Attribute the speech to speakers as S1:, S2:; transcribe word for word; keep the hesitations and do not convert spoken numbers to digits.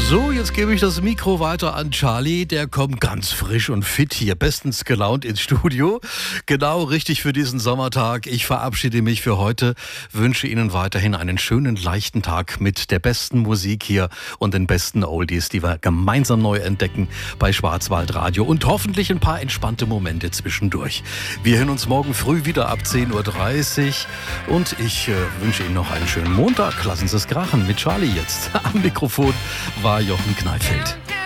S1: So, jetzt gebe ich das Mikro weiter an Charlie. Der kommt ganz frisch und fit hier, bestens gelaunt ins Studio. Genau richtig für diesen Sommertag. Ich verabschiede mich für heute, wünsche Ihnen weiterhin einen schönen, leichten Tag mit der besten Musik hier und den besten Oldies, die wir gemeinsam neu entdecken bei Schwarzwaldradio und hoffentlich ein paar entspannte Momente zwischendurch. Wir hören uns morgen früh wieder ab zehn Uhr dreißig und ich äh, wünsche Ihnen noch einen schönen Montag. Lassen Sie es krachen mit Charlie jetzt. Am Mikrofon war Jochen Kneifeld.